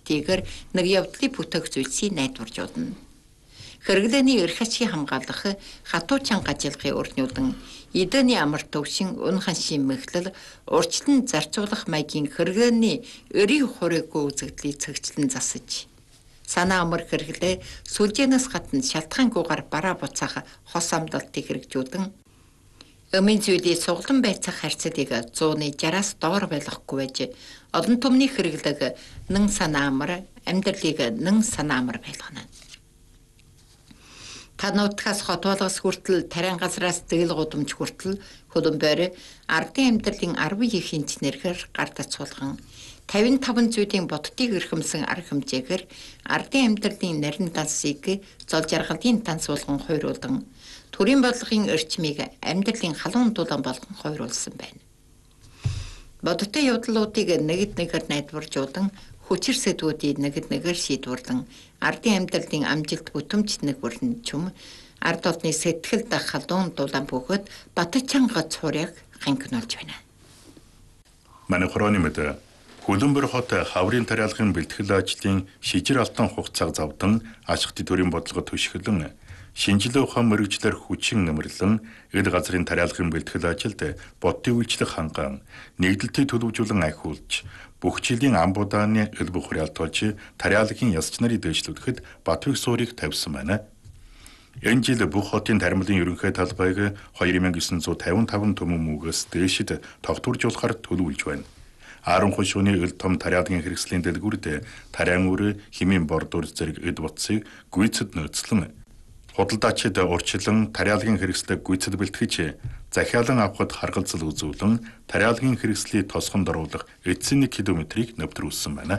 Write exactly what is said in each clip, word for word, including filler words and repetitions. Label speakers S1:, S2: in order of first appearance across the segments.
S1: бодтойгоор нэг явдлыг бүтээх зүйлсийг найдварж удна. Хэрэглээний эрх ачийг хамгаалах хатуу чанга ажиллахын өрнүүлэн эдний амар төвшин ун ханшийн мэхлэл урчлан зарцуулах маягийн хэрэглээний эрийн хуриггүй үзэгдлийг цэгцлэн засаж санаа амар хэрэглээ сүлжээнээс гадна шалтгаангүйгээр бараа буцаах хос амдалтыг хэрэгжүүлэн өмнө зүйлийн суглан байцах харьцаатыг зууны жараас доор байлгахгүй байж олон түмний хэрэглэг нэн санаа амар амьдралыг нэн санаа амар байлгана. Тануудхаас хотоолгос хүртэл тарайн газраас зээл гудамж хүртэл хөлбөмбөр ардын амьдралын арван их инженерээр гардаж суулган тавин таван зүйлийн бодтыг эрхэмсэн арга хэмжээгээр ардын амьдралын нарийн дансыг зол жаргалын данс болгон хойруулан төрийн бодлогын эрчмийг амьдралын халуун дулаан болгон хойруулсан байна. Бодтой явдлуудыг нэгд нэгээр найдваржуулан хүчир сэдвүүдийг нэгд нэгээр шийдвэрлэн ардын амьдралын амжилт бүтэмж нэгвэрн чум ард олны сэтгэл дах халуун дулаан бөгөөд Батчанга цурыг хангинуулж байна.
S2: Манай хорооны мэд Хөлбөмбөр хот хаврын тариалгын бэлтгэл ажлын шижир алтан хугацааг завдан ашигт төрийн бодлого төшгөлөн шинжилгээ ухаан мөрөгчлөр хүчин нэмэрлэн эд газрын тариалгын бэлтгэл ажилд бодтын үйлчлэх ханган нэгдэлтийг төлөвжүүлэн ахиулж бүх жилийн амбудааны эл бүхрэл толж тариалгын ясч нарыг дэвшлүүлэхэд Батбэг суурийг тавьсан байна. Энэ жил бүх хотын таримлын ерөнхий талбайг хоёр мянган девятьсот пятьдесят пять төмөн мөгөөс дээшид тогтворжуулахар төлөвлөж байна. Аранхуй шууны эл том тариалгын хэрэгслийн дэлгүүрд тариан үр химийн бордуур зэрэг эд утсыг гүйцэд нөөцлөн худалдаачид урьдчилан тариалгын хэрэгслийг гүйцэд бэлтгэж захиалан авахд харгалзал үзүүлэн тариалгын хэрэгслийг тосгонд оруулах эцсийн нэг километрийг нэвтрүүлсэн байна.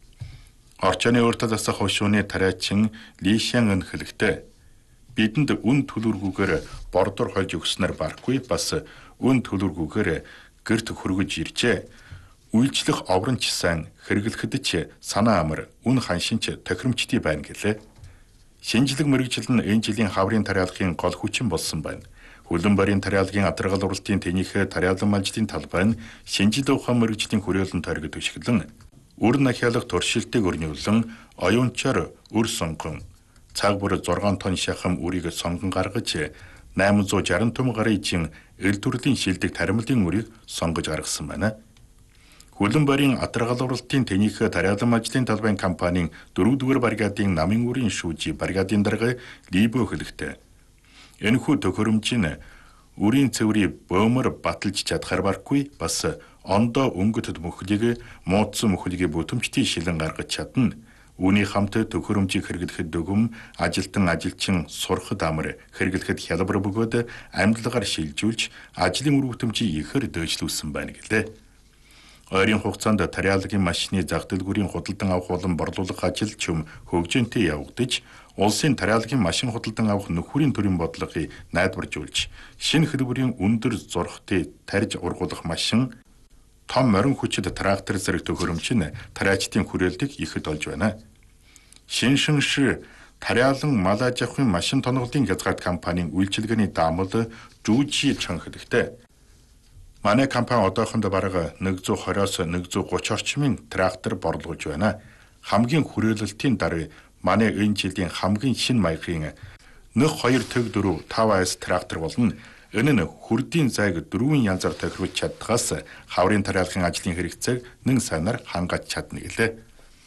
S2: Орчооны уртад асах хошууны тариачин Лишян өнхөлөгтэй бидэнд үн төлөвлөгөөр бордор хольж өгснөр барахгүй бас үн төлөвлөгөөр гэрт хөргөж иржээ. Үйлчлэх овронч сан хэрэглэхэд ч санаа амар үн ханшинч тохиромжтой байна гэлээ. Шинжлэх мэргэжил нь энэ жилийн хаврын тариалгын гол хүчин болсон байна. Хөлбөмбөрийн тариалгын адаргал уралтын тэнийхээ тариалан малжлын талбай нь шинжлэх ухаан мэргэжлийн хүрээлэн тойрог төшгөлөн үр нахиалах туршилтыг өрнүүлэн оюунчаар үр сонгон цаг бүр зургаан тонн шахам үрийг сонгон гаргаж восемь шестьдесят том гарын ижин эл төрлийн шилдэг таримлын үрийг сонгож гаргасан байна. Хөлбөмбөрийн адаргал уралтын тэнийхээ тариалан малжлын талбайн компанийн дөрөвдүгээр бригадын намын үрийн шүүжи бригадын дарга Либо хөлөгтэй. Энэхүү төхөөрөмж нь үрийн цэврийг бөөмөр баталж чадхаар барахгүй бас ондоо өнгөтд мөхлийг муудсан мөхлийг бүтэмжтэй шилэн гаргаж чадна. Үүний хамт төхөөрөмжийг хэрэглэхэд дөгөм ажилтан ажилчин сурахад амар хэрэглэхэд хялбар бөгөөд амьдлагаар шилжүүлж ажлын үр бүтэмжийг ихээр дэвшлүүлсэн байна гэлээ. Ойрын хугацаанд тариалгын машины зах дэлгүүрийн худалдан авах болон борлуулах ажил чум хөгжинтэй явагдаж улсын тариалгын машин худалдан авах нөхөрийн төрийн бодлогыг найдваржуулж шинэ хэлбэрийн өндөр зурхтыг тарьж ургуулах машин том морин хүчит трактор зэрэг төхөөрөмж нь тариачдын хүрээлтийг ихэд олж байна. Шиншинш тариалан мал аж ахуйн машин тоноглолын хязгаарт компанийн үйлчилгээний даамал Жүүжи чанхлэгтэй. Манай компани одоохондоо бараг нэг зуун двадцоос нэг зуун гурван орчмын трактор борлуулж байна. Хамгийн хүрээлэлтийн дараа манай энэ жилийн хамгийн шинэ маягийн нэг хоёр төг дөрөв тав эс трактор болно. Энэ нь хүрдийн зайг дөрвөн янзаар тохируулж чаддгаас хаврын тариалгын ажлын хэрэгцээг нэн сайнаар хангаж чадна гэлээ.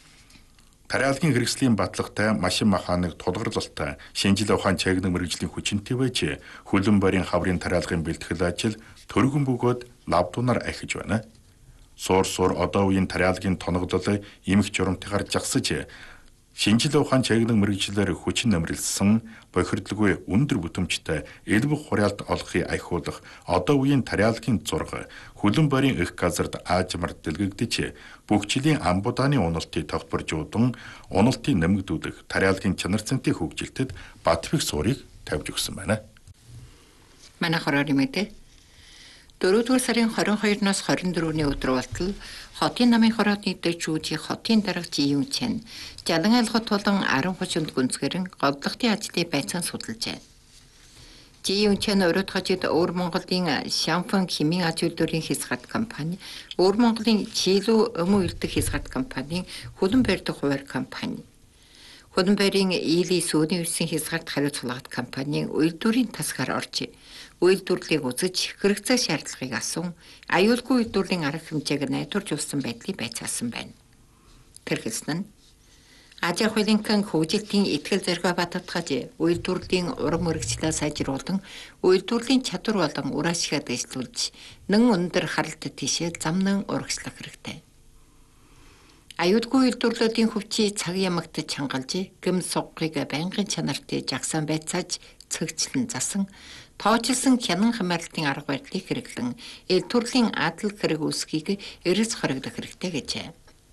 S2: Тариалгын хэрэгслийн батлагтай машин механик тулгарлалтай шинжилгээ ухаан чагнаг мэргэжлийн хүчинтэй байж Хөлбөмбөрийн хаврын тариалгын бэлтгэл ажил төргөн бөгөөд лавдуунаар ахиж байна. Суур суур одоо үеийн тариалгын тоноглол эмх журамтайгаар жагсаж шинжилгээ ухаан чагнаг мэргэжлэр хүчин нэмрэлсэн бохирдлгүй өндөр бүтэмжтэй элбэг хураалт олохыг ахиулах одоо үеийн тариалгын зураг Хөлбөмбөрийн их газарт аажмар дэлгэгдэж бүх жилийн амбудааны уналтыг тогтворжуулан уналтыг нэмэгдүүлэх тариалгын чанар цэнтэй хөгжилтэд Батбэг суурийг тавьж өгсөн байна.
S1: Манай хорооны мэдээ дөрөвдүгээр сарын двадцать хоёроос двадцать дөрөвний өдөр болтол хотын намын хороод нийтдээ Жүүжи хотын дарга Жиюн Чэн жалан айлхот болон аран хушимд гүнзгэрэн говдлогтын ажлыг байцаан судалж байна. Жиюнчэн өрөөдгөжид Өвөр Монголын Шамфан хэмээн аж үйлдвэрийн хязгаат компани, Өвөр Монголын Чилүү өмөө элдэх хязгаат компанийн хөлөн барьдаг хуваар компани, хөлөн барийн Ийли сүүний үсгийн хязгаарт хариуцлагат компанийн үйлдвэрийн тасгаар орж, үйлдвэрлэлийг үзэж хэрэгцээ шаардлагыг асуун, аюулгүй үйлдвэрлэлийн арга хэмжээг найдварж өгсөн байдлыг байцаасан байна. Тэр хэсэг нь Ажил хуулинхан хөгжилтийн итгэл зорилгоо баттгаж, үйлдвэрлэлийн урам мөрөгчлөө сайжруулан, үйлдвэрлэлийн чадвар болон үр ашигыг дэвшлүүлж, нэн өндөр харалтад тишээ замнан урагшлах хэрэгтэй. Аюулгүй үйлдвэрлэлийн хүчийг цаг ямагт чангалж, гэм сугахыг байнгын чанартай жагсаан байцааж, цэгцлэн засан, тоочилсан хянан хамаарлалтын арга барилыг хэрэглэн, эл төрлийн адал хэрэг үүсгийг эрс хоригдох хэрэгтэй гэжээ.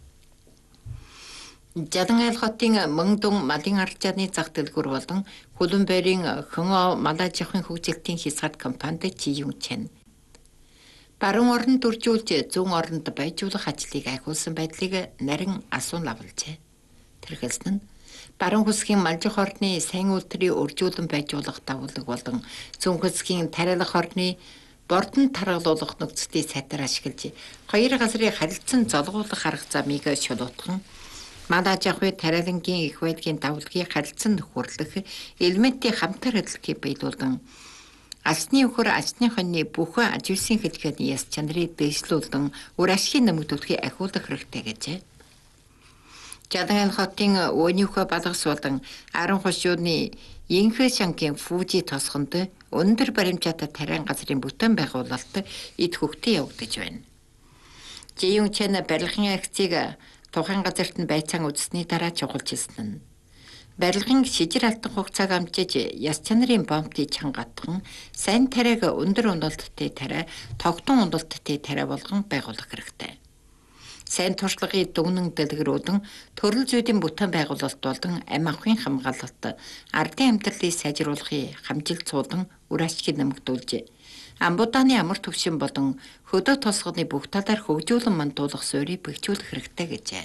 S1: Жадан айл хотын Мөндөн малын арчааны зах дэлгүүр болон хөлөн барийн Хөнөө мал аж ахуйн хөгжилтийн хязгаат компанид Жиюнчэн баруун оронд үржүүлж зүүн оронд байжуулах ажлыг ахиулсан байдлыг нарийн асуун лавлжээ. Тэрхэлсэн нь баруун хэсгийн малжих орны сайн үйлдвэрийн үржүүлэн байжуулах давуулаг болон зүүн хэсгийн тариалах орны бордон таргалуулах нөхцөлийг сайтар ашиглаж хоёр газрын харилцан золгуулах арга замыг шулуутган мал аж ахуй тариалангийн их байдлын давалгыг харилцан нөхөрлөх элементийн хамтар хөдөлгөөнийг биелүүлэн алсны өхөр алсны хоньны бүхэн аж үйлсийн хэлхээний яс чанарыг дэвшлүүлэн үр ашигын нэмэгдүүлэхийг ахиулах хэрэгтэй гэжээ. Жадан айл хотын Өөнийхөө балгас болон Аран хошууны Инхэ шангийн Фужи тосгонд өндөр баримжаатай тариан газрын бүтээн байгуулалт эд хөвгтөд явагдаж байна. Жиюнчэн барилгын акцийг тухайн газарт нь байцаан үзсний дараа чухалж ирсэн нь барилгын шижир алтан хугацааг амжиж яс чанарын бомтыг чангатхан сайн тариаг өндөр уналдтай тариа тогтун уналдтай тариа болгон байгуулах хэрэгтэй. Сайн туршлагын дүгнэн дэлгэрүүлэн төрөл зүйдийн бүтээн байгуулалт болон амь ахуйн хамгаалалт ардын амьдралыг сайжруулахыг хамжилт суулан үр ашгийг нэмэгдүүлж Амбудааны амар төвшин болон хөдөө тосгоны бүх талаар хөгжүүлэн мандуулах суурийг бэхжүүлэх хэрэгтэй гэжээ.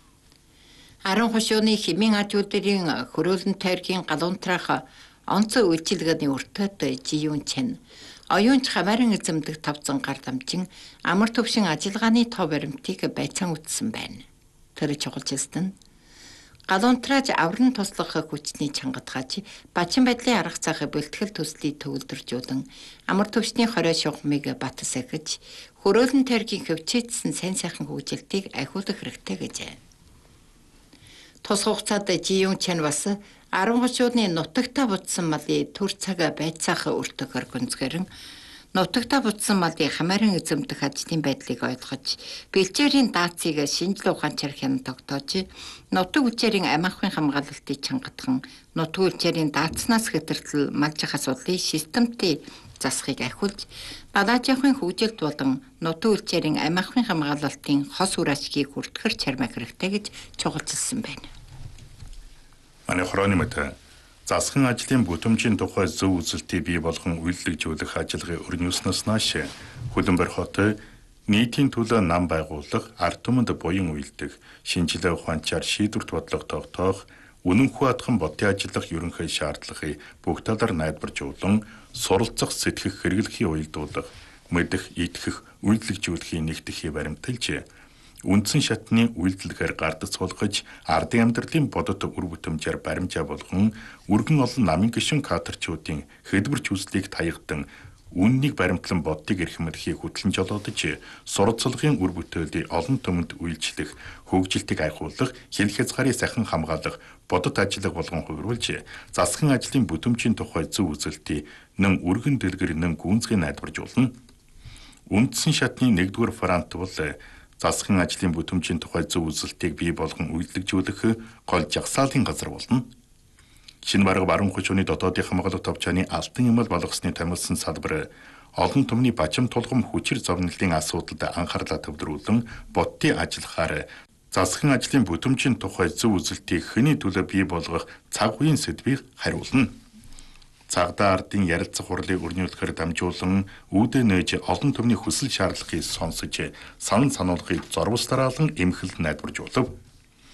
S1: Аран хошууны хэмээн аж үйлдвэрийн хөрөөлөн тойргийн галуунтрах онцгой үйлчилгээний өртөд Жиюнчэн оюунч хамааран эзэмдэх тавцан гар дамжин амар төвшин ажиллагааны тоо баримтыг байцаан үтсэн байна. Тэр чухалчилсан нь галуунтрааж авран туслах хүчний чангатгаач бачин байдлын арга зах бэлтгэл төслийг төвлөржүүлэн амар төвчний хорой шугамыг бат сахиж хөрөөлөн тойргийн хөвчээдсэн сайн сайхан хөгжилтийг ахиулах хэрэгтэй гэжээ. Тус хугацаанд Жиюнчэн бас Аран хошууны нутагтаа бутсан малын төр цаг байцаах өртөгөр гүнзгэрэн нутагтаа бутсан малын хамааран эзэмдэх ажлын байдлыг ойлгож, бэлчээрийн даацыг шинжлэх ухаанчаар хянан тогтоож, нутаг үлчээрийн амь ахуйн хамгаалалтыг чангатхан, нутаг үлчээрийн даацнаас хэтэртэл малжих асуудлыг системтэй засахыг ахиулж, мал аж ахуйн хөгжилт болон нутаг үлчээрийн амь ахуйн хамгаалалтын хос үр ашгийг хүртгэр чармаах хэрэгтэй гэж чухалчилсан байна.
S2: Манай хорооны мэт засгийн ажлын бүтэмжийн тухай зөв үзэлтийг бий болгон үйлдвэрлэж ажиллагын өрнөснөөс нааш Хөлбөмбөр хот нийтийн төлөө нам байгуулах, ард түмэнд буян үйлдэх, шинжилгээ ухаанчаар шийдвэрт бодлого тогтоох, үнэн хуатхан бодит ажиллах ерөнхий шаардлагыг бүх талаар найдварж өгөн суралцах, сэтгэх, хэрэглэхийг уялдуулах, мэдэх, итгэх, үйлдвэрлэжүүлэхийг нэгтгэхийг баримталж үндсэн шатны үйлдэлгээр гардаж суулгаж, ардын амьдралын бодит үр бүтэмжээр баримжаа болгон өргөн олон намын гишүүн кадрчуудын хэлбэрч үзлийг таягдан үннийг баримтлан боддыг эрхэмлэхийг хөтлөн жолоодож, сурвалжлагын үр бүтээлийг олон түмэнд үйлчлэх, хөгжилтийг айхуулах, хил хязгаарыг сахин хамгаалах, бодит ажиллах болгон хувируулж, засгийн ажлын бүтэмжийн тухай зөв үзэлтийг нэн өргөн дэлгэр нэн гүнзгий найдваржуулна. Үндсэн шатны нэгдүгээр франт бол засгийн ажлын бүтэмжийн тухай зөв үзэлтийг бий болгон үйлдвэрлэж гол жагсаалын газар болно. Шинэ бараг баруун хошууны дотоодын хамгаалалт товчооны алтан эмэл болгосны томилсон салбар олон түмний бачим тулгам хүчир зовнилын асуудалд анхаарлаа төвлөрүүлэн бодтын ажиллахаар засгийн ажлын бүтэмжийн тухай зөв үзэлтийг хэний төлөө бий болгох цаг үеийн сэдвийг хариулна. Цагдаа ардын ярилцах хурлыг өрнүүлэхээр дамжуулан үүдээ нээж олон түмний хүсэл шаардлагыг сонсож санал сануулгыг зорвос дараалан эмхэл найдваржуулав.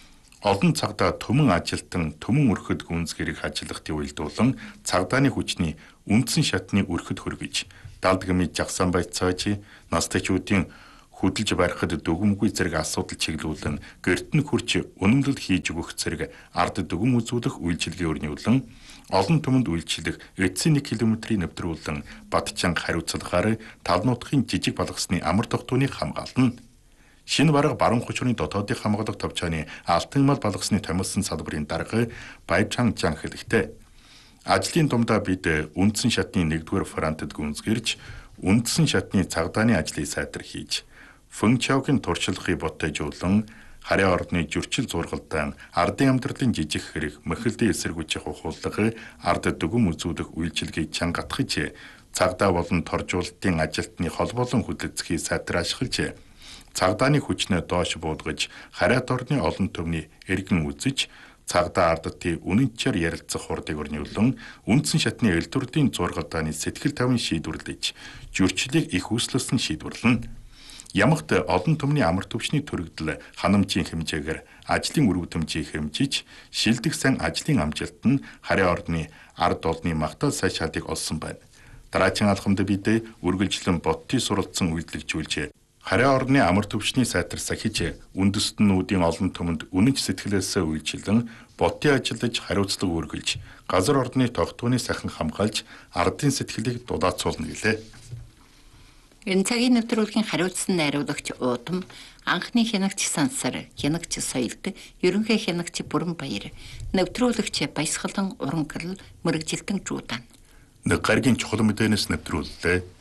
S2: Олон цагдаа төмөн ажилтан төмөн өрхөд гүнзгэрийг ажиллахтын уялдуулан цагдааны хүчний үндсэн шатны өрхөд хөргөж, далд гмий жагсан байцааж, настайчуудын хөдөлж барихад дүгмгүй зэрэг асуудал чиглүүлэн гэрт нь хурч үнэмлэл хийж өгөх зэрэг ард дүгм үзүүлэх үйлчилгээ өрнүүлэн олон түмэнд үйлчлэх эцсийн нэг километрийн нэвтрүүлэн Батчанга хариуцлагаар талнуудахын жижиг балгасны амар тогтооныг хамгаална. Шинэ бараг баруун хүчний дотоодын хамгаалах товчооны алтан мал балгасны томилсон салбарын дарга Баяжанжан хэлэхдээ ажлын дундаа бид үндсэн шатны нэгдүгээр фронтод гүнзгэрч үндсэн шатны цагдааны ажлыг сайтар хийж Фэнчаогийн туршлагыг боттэжуулан харийн орны зөрчил зургалдаан ардын амьдралын жижиг хэрэг мөхөлдөө эсэргүүцэх ухуулга ард дүгм үзүүлэх үйлчилгээг чангатгаж цагдаа болон торжуулалтын ажилтны холбоолон хөдөлгөөний сайтар ашиглаж цагдааны хүчнээ доош буулгаж харийн орны олон түвний эргэн үзэж цагдаа ардтын үнэнчээр ярилцах хурдыг өрнүүлэн үндсэн шатны элдвэрийн зургалдааны сэтгэл тавин шийдвэрлэж зөрчлийг их үүслэлсэн шийдвэрлэнэ. Ямагт олон түмний амар төвчний төрөгдөл ханамжийн хэмжээгээр ажлын үр дүнжийг хэмжиж, шилдэг сайн ажлын амжилт нь харийн орны ард олны магтаал сайн шатыг олсон байна. Дараагийн алхамд бид үргэлжлэн боттын суралцсан үйлдэлжүүлж, харийн орны амар төвчний сайтар сахиж, үндэстнүүдийн олон түмэнд үнэнч сэтгэлээсээ үйлчилэн, боттын ажиллаж хариуцлага үргэлж, газар орны тогтвооны сахин хамгаалж, ардын сэтгэлийг дулаацуулна гэлээ.
S1: Энэ цагийн нэвтрүүлгийн хариуцсан найруулагч Уудам, анхны хянагч Сансар, хянагч Соёлд, ерөнхий хянагч Бүрэнбаяр, нэвтрүүлэгч Баясгалан Уранкал, мэрэгжилтэн Жуудан.
S2: Нэг гаргийн чухал мэдээнээс нэвтрүүллээ.